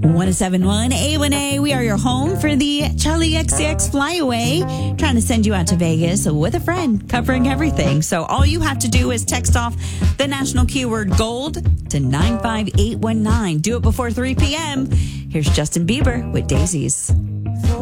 1071 A1A. We are your home for the Charlie XCX Flyaway. Trying to send you out to Vegas with a friend, covering everything. So all you have to do is text off the national keyword gold to 95819. Do it before 3 p.m. Here's Justin Bieber with Daisies.